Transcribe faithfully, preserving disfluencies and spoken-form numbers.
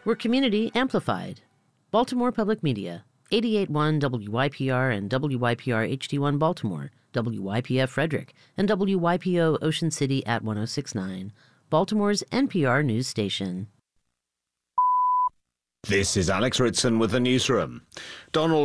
We're community amplified. Baltimore Public Media, eighty-eight point one W Y P R and W Y P R H D one Baltimore, W Y P F Frederick, and W Y P O Ocean City at one oh six point nine, Baltimore's N P R news station. This is Alex Ritson with the newsroom. Donald